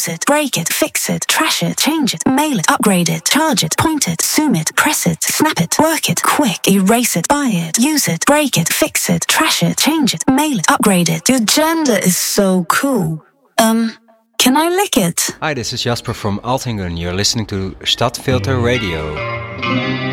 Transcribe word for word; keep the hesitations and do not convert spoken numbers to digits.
use it, break it, fix it, trash it, change it, mail it, upgrade it, charge it, point it, zoom it, press it, snap it, work it, quick, erase it, buy it, use it, break it, fix it, trash it, change it, mail it, upgrade it. Your gender is so cool. Um, can I lick it? Hi, this is Jasper from Altingen. You're listening to Stadtfilter Radio.